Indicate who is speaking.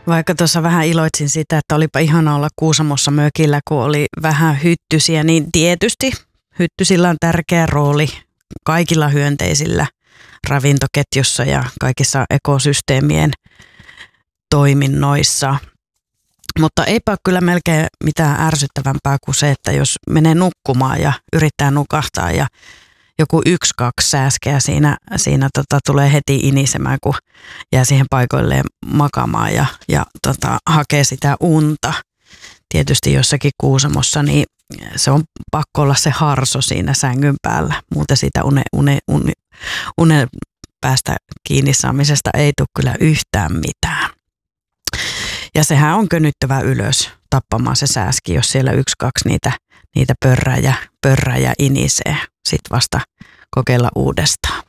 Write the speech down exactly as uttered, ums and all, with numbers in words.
Speaker 1: Vaikka tuossa vähän iloitsin sitä, että olipa ihana olla Kuusamossa mökillä, kun oli vähän hyttysiä, niin tietysti hyttysillä on tärkeä rooli kaikilla hyönteisillä ravintoketjussa ja kaikissa ekosysteemien toiminnoissa. Mutta eipä ole kyllä melkein mitään ärsyttävämpää kuin se, että jos menee nukkumaan ja yrittää nukahtaa ja joku yksi, kaksi sääskeä siinä, siinä tota, tulee heti inisemään, kun jää siihen paikoilleen makaamaan ja, ja tota, hakee sitä unta. Tietysti jossakin Kuusamossa, niin se on pakko olla se harso siinä sängyn päällä. Muuten siitä une, une, une, une päästä kiinni saamisesta ei tule kyllä yhtään mitään. Ja sehän on könyttävä ylös tappamaan se sääski, jos siellä yksi, kaksi niitä, niitä pörrää ja, pörrää ja inisee. Sitten vasta kokeilla uudestaan.